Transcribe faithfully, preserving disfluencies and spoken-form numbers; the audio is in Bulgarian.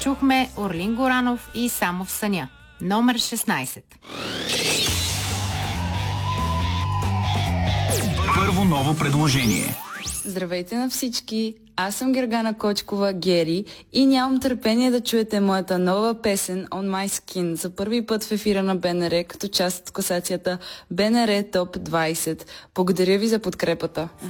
Чухме Орлин Горанов и Само в съня. Номер шестнайсет. Първо ново предложение. Здравейте на всички! Аз съм Гергана Кочкова, Гери, и нямам търпение да чуете моята нова песен On My Skin за първи път в ефира на БНР като част от класацията БНР Топ двайсет. Благодаря ви за подкрепата.